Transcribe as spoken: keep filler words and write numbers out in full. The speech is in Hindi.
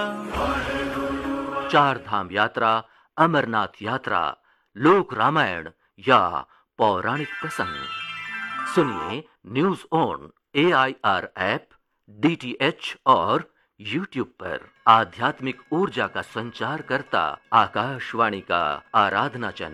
चार धाम यात्रा, अमरनाथ यात्रा, लोक रामायण या पौराणिक प्रसंग सुनिए news on AIR app, DTH और यूट्यूब पर। आध्यात्मिक ऊर्जा का संचार करता आकाशवाणी का आराधना चैनल।